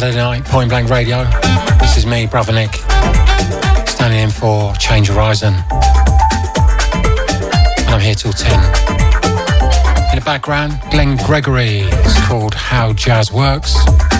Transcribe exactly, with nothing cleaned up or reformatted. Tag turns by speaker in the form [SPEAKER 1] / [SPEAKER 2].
[SPEAKER 1] Saturday night, Point Blank Radio. This is me, Brother Nick, standing in for Change Horizon. And I'm here till ten. In the background, Glenn Gregory. It's called How Jazz Works.